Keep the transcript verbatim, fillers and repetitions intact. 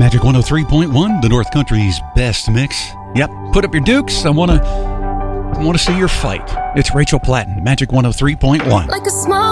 Magic one oh three point one, the North Country's best mix. Yep, put up your dukes. I want to I want to see your fight. It's Rachel Platten, Magic one oh three point one. Like a small